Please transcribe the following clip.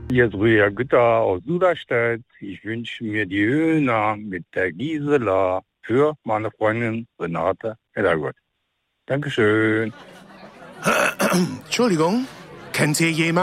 Hier ist Rüdiger Gütter aus Suderstedt. Ich wünsche mir die Höhner mit der Gisela für meine Freundin Renate Heddergott. Dankeschön. Entschuldigung, kennt ihr jemanden?